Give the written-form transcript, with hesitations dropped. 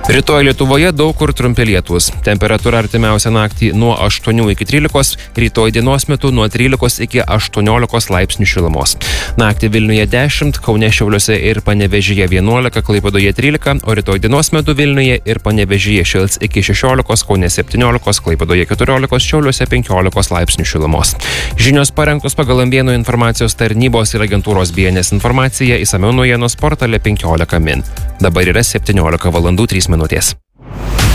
Rytoj Lietuvoje daug kur trumpi lietūs. Temperatūra artimiausią naktį nuo 8 iki 13, rytoj dienos metu nuo 13 iki 18 laipsnių šilumos. Naktį Vilniuje 10, Kaune, Šiauliuose ir Panevėžyje 11, Klaipėdoje 13, o rytoj dienos metu Vilniuje ir Panevėžyje šils iki 16, Kaune 17, Klaipėdoje 14, Šiauliuose 15 laipsnių šilumos. Žinios parengtos pagal Ambėnų informacijos tarnybos ir agentūros BNS informacija, išsamiau naujienos portale 15 min. Dabar yra 17 valandų 3 minutės.